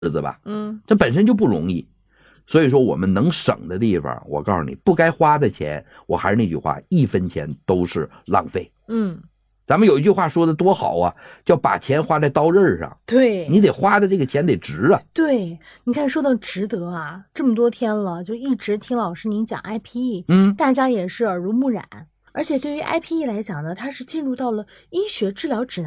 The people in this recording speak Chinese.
子吧，这本身就不容易。所以说我们能省的地方，我告诉你，不该花的钱，我还是那句话，1分钱都是浪费。咱们有一句话说的多好啊，叫把钱花在刀刃上。 对， 你得花的这个钱得值啊。 对，你看说到值得啊，这么多天了，就一直听老师您讲 IPE，大家也是耳濡目染。而且对于 IPE 来讲呢，它是进入到了医学治疗指南